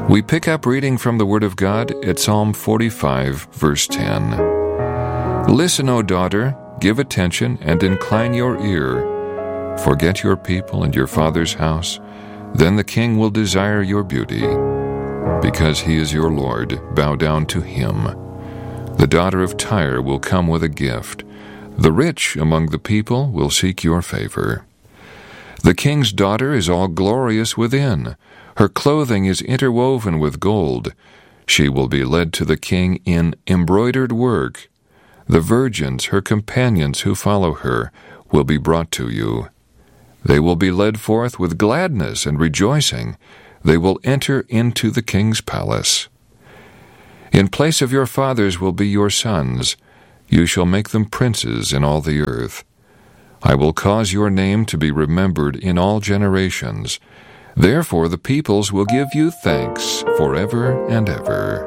We pick up reading from the Word of God at Psalm 45, verse 10. Listen, O daughter, give attention and incline your ear. Forget your people and your father's house, then the king will desire your beauty. Because he is your Lord, bow down to him. The daughter of Tyre will come with a gift. The rich among the people will seek your favor. The king's daughter is all glorious within. Her clothing is interwoven with gold. She will be led to the king in embroidered work. The virgins, her companions who follow her, will be brought to you. They will be led forth with gladness and rejoicing. They will enter into the king's palace. In place of your fathers will be your sons. You shall make them princes in all the earth. I will cause your name to be remembered in all generations. Therefore the peoples will give you thanks forever and ever.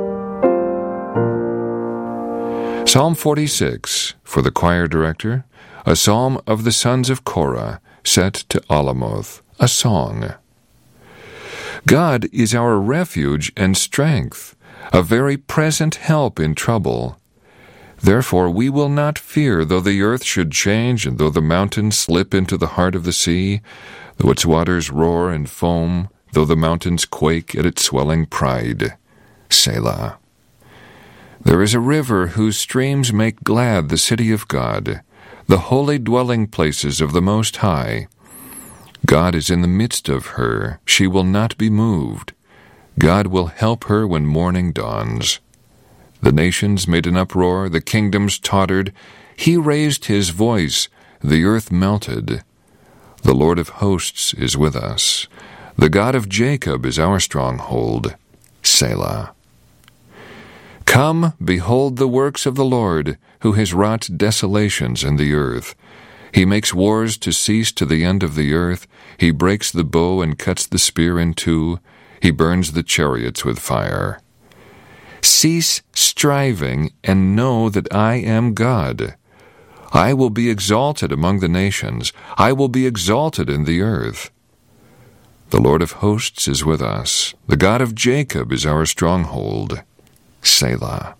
Psalm 46, for the choir director, a psalm of the sons of Korah, set to Alamoth, a song. God is our refuge and strength, a very present help in trouble. Therefore we will not fear, though the earth should change, and though the mountains slip into the heart of the sea, though its waters roar and foam, though the mountains quake at its swelling pride. Selah. There is a river whose streams make glad the city of God, the holy dwelling places of the Most High. God is in the midst of her. She will not be moved. God will help her when morning dawns. The nations made an uproar, the kingdoms tottered. He raised his voice, the earth melted. The Lord of hosts is with us. The God of Jacob is our stronghold. Selah. Come, behold the works of the Lord, who has wrought desolations in the earth. He makes wars to cease to the end of the earth. He breaks the bow and cuts the spear in two. He burns the chariots with fire. Cease striving and know that I am God. I will be exalted among the nations. I will be exalted in the earth. The Lord of hosts is with us. The God of Jacob is our stronghold. Selah.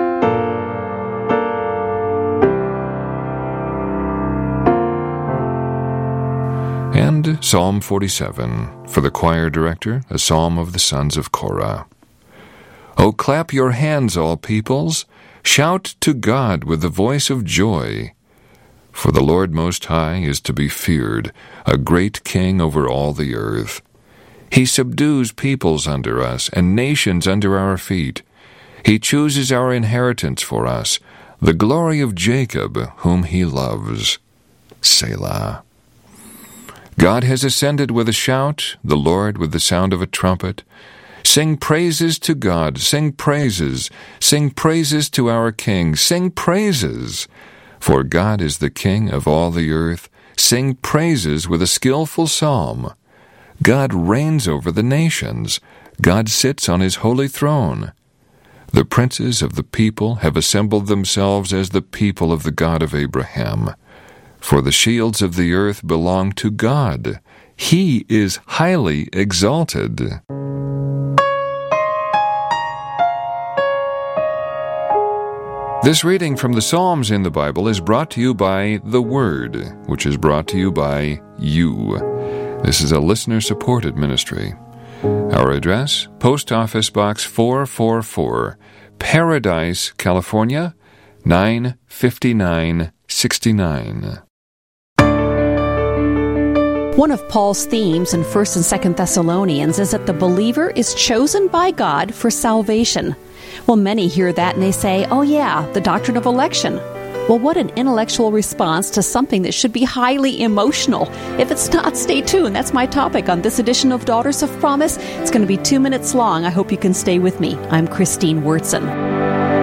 And Psalm 47, for the choir director, a psalm of the sons of Korah. O clap your hands, all peoples. Shout to God with the voice of joy. For the Lord Most High is to be feared, a great king over all the earth. He subdues peoples under us, and nations under our feet. He chooses our inheritance for us, the glory of Jacob, whom he loves. Selah. God has ascended with a shout, the Lord with the sound of a trumpet. Sing praises to God, sing praises to our King, sing praises. For God is the King of all the earth. Sing praises with a skillful psalm. God reigns over the nations. God sits on his holy throne. The princes of the people have assembled themselves as the people of the God of Abraham. For the shields of the earth belong to God. He is highly exalted. This reading from the Psalms in the Bible is brought to you by The Word, which is brought to you by you. This is a listener-supported ministry. Our address, Post Office Box 444, Paradise, California, 95969. One of Paul's themes in 1st and 2nd Thessalonians is that the believer is chosen by God for salvation. Well, many hear that and they say, oh yeah, the doctrine of election. Well, what an intellectual response to something that should be highly emotional. If it's not, stay tuned. That's my topic on this edition of Daughters of Promise. It's going to be 2 minutes long. I hope you can stay with me. I'm Christine Wurtson.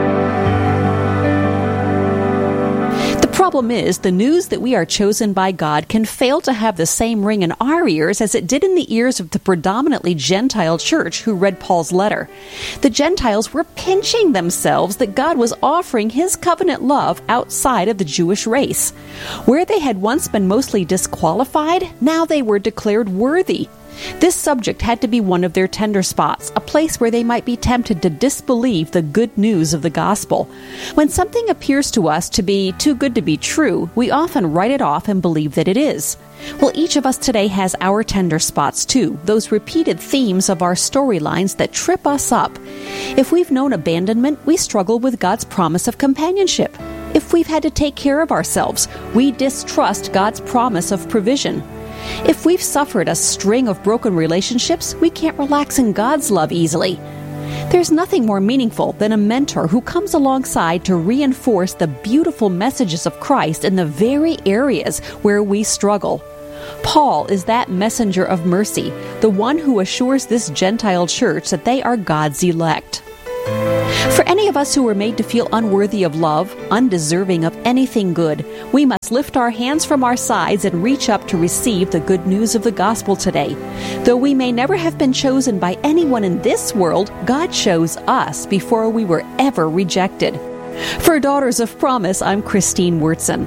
The problem is, the news that we are chosen by God can fail to have the same ring in our ears as it did in the ears of the predominantly Gentile church who read Paul's letter. The Gentiles were pinching themselves that God was offering his covenant love outside of the Jewish race. Where they had once been mostly disqualified, now they were declared worthy. This subject had to be one of their tender spots, a place where they might be tempted to disbelieve the good news of the gospel. When something appears to us to be too good to be true, we often write it off and believe that it is. Well, each of us today has our tender spots too, those repeated themes of our storylines that trip us up. If we've known abandonment, we struggle with God's promise of companionship. If we've had to take care of ourselves, we distrust God's promise of provision. If we've suffered a string of broken relationships, we can't relax in God's love easily. There's nothing more meaningful than a mentor who comes alongside to reinforce the beautiful messages of Christ in the very areas where we struggle. Paul is that messenger of mercy, the one who assures this Gentile church that they are God's elect. For any of us who were made to feel unworthy of love, undeserving of anything good, we must lift our hands from our sides and reach up to receive the good news of the gospel today. Though we may never have been chosen by anyone in this world, God chose us before we were ever rejected. For Daughters of Promise, I'm Christine Wurtson.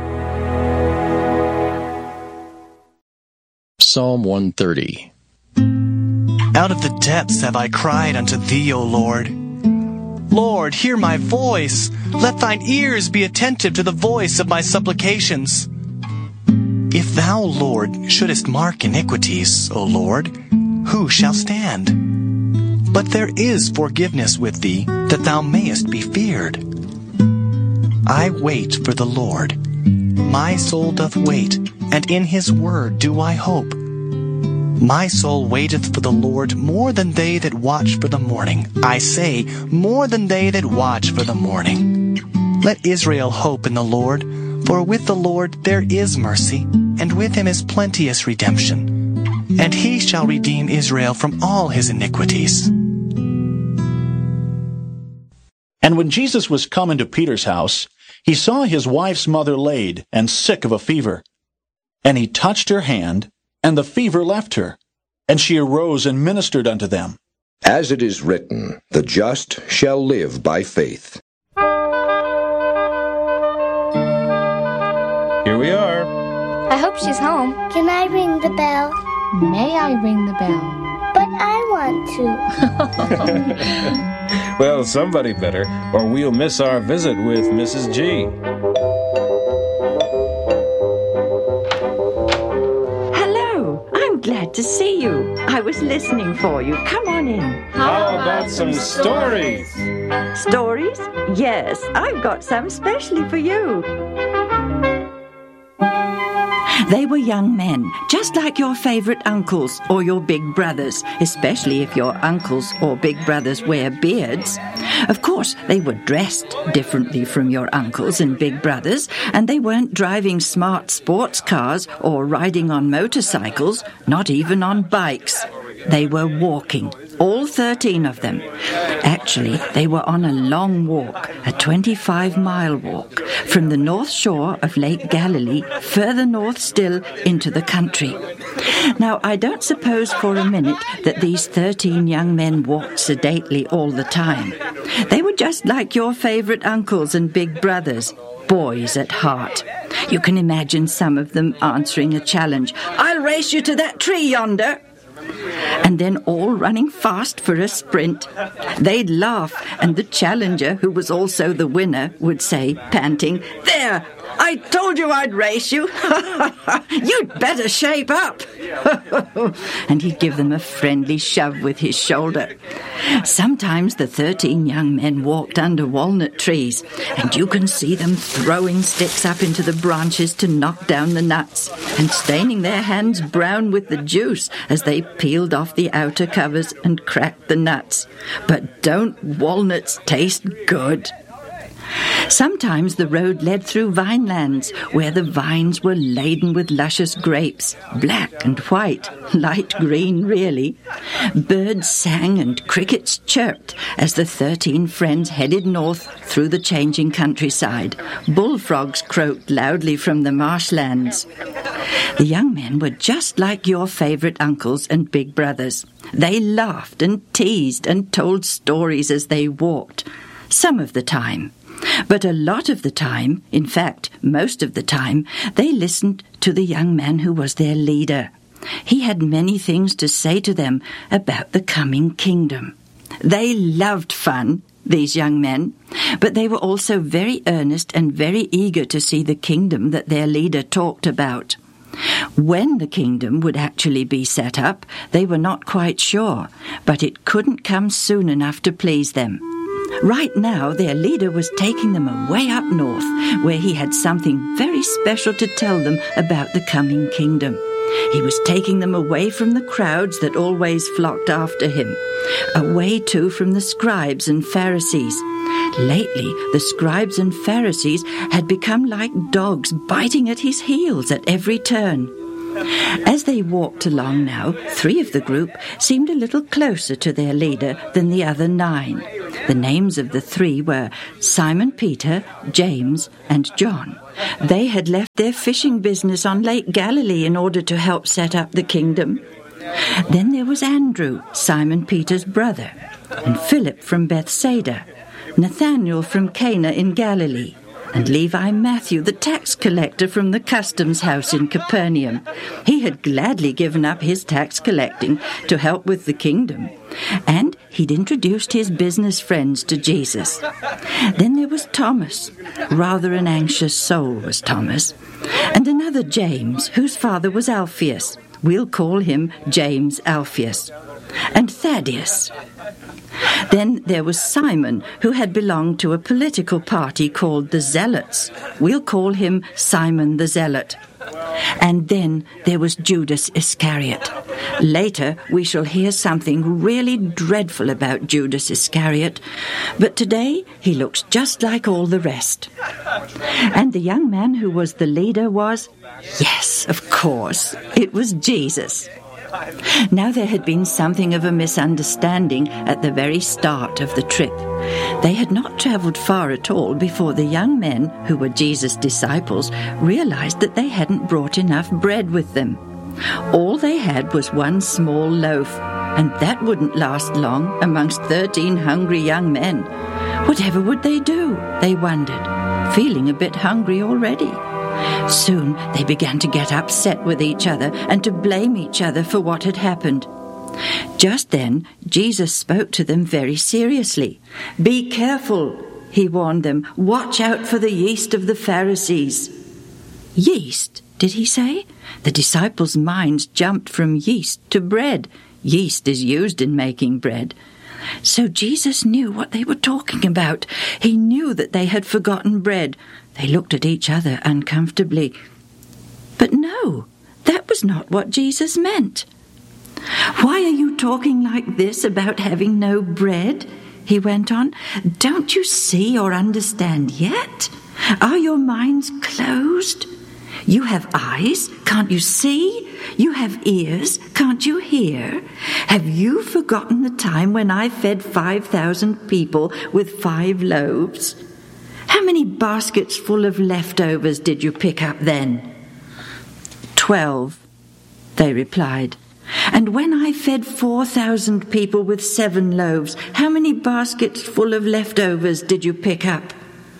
Psalm 130. Out of the depths have I cried unto Thee, O Lord. Lord, hear my voice. Let Thine ears be attentive to the voice of my supplications. If Thou, Lord, shouldest mark iniquities, O Lord, who shall stand? But there is forgiveness with Thee, that Thou mayest be feared. I wait for the Lord. My soul doth wait, and in His word do I hope. My soul waiteth for the Lord more than they that watch for the morning. I say, more than they that watch for the morning. Let Israel hope in the Lord, for with the Lord there is mercy, and with Him is plenteous redemption. And He shall redeem Israel from all his iniquities. And when Jesus was come into Peter's house, he saw his wife's mother laid, and sick of a fever. And he touched her hand, and the fever left her, and she arose and ministered unto them. As it is written, the just shall live by faith. Here we are. I hope she's home. Can I ring the bell? May I ring the bell? But I want to. Well, somebody better, or we'll miss our visit with Mrs. G. Glad to see you. I was listening for you. Come on in. How about some stories? Stories? Yes, I've got some specially for you. They were young men, just like your favorite uncles or your big brothers, especially if your uncles or big brothers wear beards. Of course, they were dressed differently from your uncles and big brothers, and they weren't driving smart sports cars or riding on motorcycles, not even on bikes. They were walking, all 13 of them. Actually, they were on a long walk, a 25-mile walk, from the north shore of Lake Galilee, further north still into the country. Now, I don't suppose for a minute that these 13 young men walked sedately all the time. They were just like your favorite uncles and big brothers, boys at heart. You can imagine some of them answering a challenge. "I'll race you to that tree yonder." And then all running fast for a sprint. They'd laugh, and the challenger, who was also the winner, would say, panting, "There, I told you I'd race you. You'd better shape up." And he'd give them a friendly shove with his shoulder. Sometimes the 13 young men walked under walnut trees, and you can see them throwing sticks up into the branches to knock down the nuts, and staining their hands brown with the juice as they peeled off the outer covers and cracked the nuts. But don't walnuts taste good? Sometimes the road led through vinelands, where the vines were laden with luscious grapes, black and white, light green really. Birds sang and crickets chirped as the 13 friends headed north through the changing countryside. Bullfrogs croaked loudly from the marshlands. The young men were just like your favorite uncles and big brothers. They laughed and teased and told stories as they walked, some of the time. But a lot of the time, in fact, most of the time, they listened to the young man who was their leader. He had many things to say to them about the coming kingdom. They loved fun, these young men, but they were also very earnest and very eager to see the kingdom that their leader talked about. When the kingdom would actually be set up, they were not quite sure, but it couldn't come soon enough to please them. Right now, their leader was taking them away up north, where he had something very special to tell them about the coming kingdom. He was taking them away from the crowds that always flocked after him, away too from the scribes and Pharisees. Lately, the scribes and Pharisees had become like dogs biting at his heels at every turn. As they walked along now, 3 of the group seemed a little closer to their leader than the other 9. The names of the 3 were Simon Peter, James, and John. They had left their fishing business on Lake Galilee in order to help set up the kingdom. Then there was Andrew, Simon Peter's brother, and Philip from Bethsaida, Nathanael from Cana in Galilee, and Levi Matthew, the tax collector from the customs house in Capernaum. He had gladly given up his tax collecting to help with the kingdom, and he'd introduced his business friends to Jesus. Then there was Thomas. Rather an anxious soul was Thomas. And another James, whose father was Alphaeus. We'll call him James Alphaeus. And Thaddeus. Then there was Simon, who had belonged to a political party called the Zealots. We'll call him Simon the Zealot. And then there was Judas Iscariot. Later we shall hear something really dreadful about Judas Iscariot, but today he looks just like all the rest. And the young man who was the leader was, yes, of course, it was Jesus. Now there had been something of a misunderstanding at the very start of the trip. They had not travelled far at all before the young men, who were Jesus' disciples, realized that they hadn't brought enough bread with them. All they had was 1 small loaf, and that wouldn't last long amongst 13 hungry young men. Whatever would they do, they wondered, feeling a bit hungry already. Soon they began to get upset with each other and to blame each other for what had happened. Just then, Jesus spoke to them very seriously. "Be careful," he warned them. "Watch out for the yeast of the Pharisees." Yeast, did he say? The disciples' minds jumped from yeast to bread. Yeast is used in making bread. So Jesus knew what they were talking about. He knew that they had forgotten bread. They looked at each other uncomfortably. But no, that was not what Jesus meant. "Why are you talking like this about having no bread?" he went on. "Don't you see or understand yet? Are your minds closed? You have eyes, can't you see? You have ears, can't you hear? Have you forgotten the time when I fed 5,000 people with 5 loaves? How many baskets full of leftovers did you pick up then?" 12, they replied. "And when I fed 4,000 people with 7 loaves, how many baskets full of leftovers did you pick up?"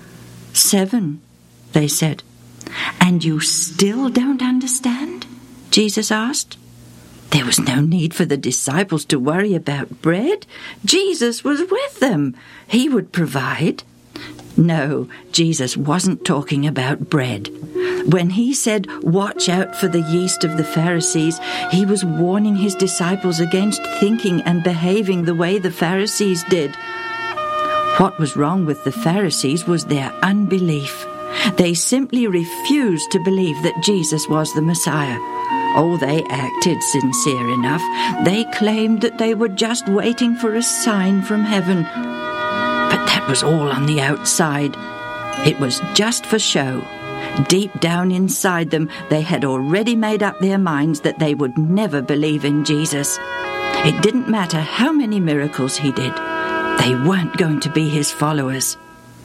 7, they said. "And you still don't understand?" Jesus asked. There was no need for the disciples to worry about bread. Jesus was with them. He would provide. No, Jesus wasn't talking about bread. When he said, "Watch out for the yeast of the Pharisees," he was warning his disciples against thinking and behaving the way the Pharisees did. What was wrong with the Pharisees was their unbelief. They simply refused to believe that Jesus was the Messiah. Oh, they acted sincere enough. They claimed that they were just waiting for a sign from heaven. But that was all on the outside. It was just for show. Deep down inside them, they had already made up their minds that they would never believe in Jesus. It didn't matter how many miracles he did. They weren't going to be his followers.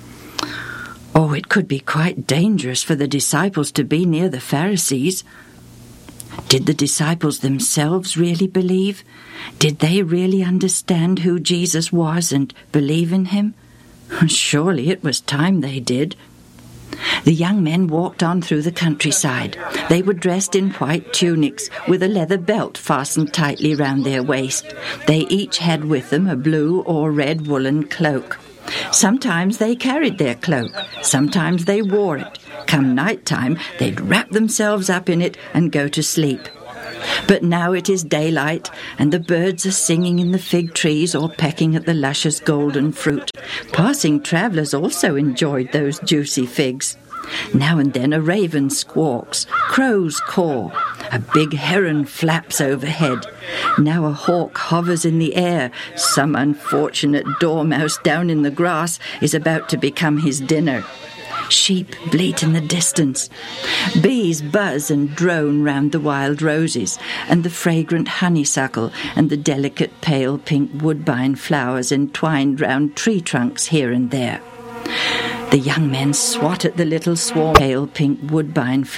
Oh, it could be quite dangerous for the disciples to be near the Pharisees. Did the disciples themselves really believe? Did they really understand who Jesus was and believe in him? Surely it was time they did. The young men walked on through the countryside. They were dressed in white tunics with a leather belt fastened tightly round their waist. They each had with them a blue or red woolen cloak. Sometimes they carried their cloak, sometimes they wore it. Come night time, they'd wrap themselves up in it and go to sleep. But now it is daylight, and the birds are singing in the fig trees or pecking at the luscious golden fruit. Passing travellers also enjoyed those juicy figs. Now and then a raven squawks, crows caw, a big heron flaps overhead. Now a hawk hovers in the air. Some unfortunate dormouse down in the grass is about to become his dinner. Sheep bleat in the distance. Bees buzz and drone round the wild roses, and the fragrant honeysuckle, and the delicate pale pink woodbine flowers entwined round tree trunks here and there. The young men swat at the little swarm of pale pink woodbine flowers.